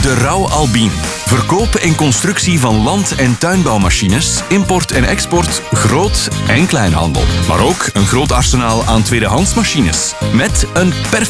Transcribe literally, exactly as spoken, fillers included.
De Rauw Albin. Verkoop en constructie van land- en tuinbouwmachines, import en export, groot- en kleinhandel. Maar ook een groot arsenaal aan tweedehands machines. Met een perfect